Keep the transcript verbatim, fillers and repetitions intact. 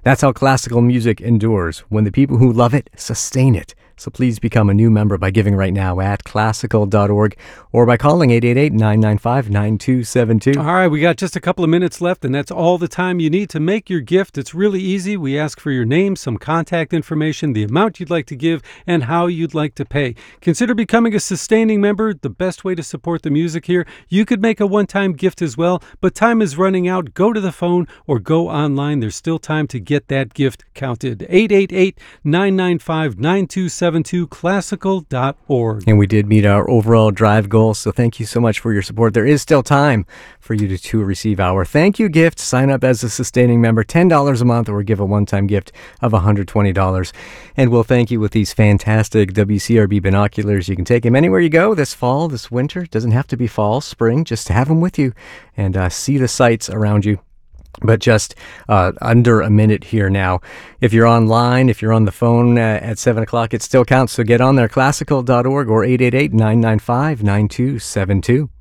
That's how classical music endures, when the people who love it sustain it. So please become a new member by giving right now at classical dot org or by calling eight eight eight, nine nine five, nine two seven two. All right, we got just a couple of minutes left, and that's all the time you need to make your gift. It's really easy. We ask for your name, some contact information, the amount you'd like to give, and how you'd like to pay. Consider becoming a sustaining member, the best way to support the music here. You could make a one-time gift as well, but time is running out. Go to the phone or go online. There's still time to get that gift counted. eight eight eight, nine nine five, nine two seven two, classical dot org. And we did meet our overall drive goal, so thank you so much for your support. There is still time for you to, to receive our thank you gift. Sign up as a sustaining member, ten dollars a month, or give a one-time gift of one hundred twenty dollars. And we'll thank you with these fantastic W C R B binoculars. You can take them anywhere you go this fall, this winter. It doesn't have to be fall, spring, just have them with you and uh, see the sights around you. But just uh, under a minute here now. If you're online, if you're on the phone uh, at seven o'clock, it still counts. So get on there, classical dot org or eight eight eight, nine nine five, nine two seven two.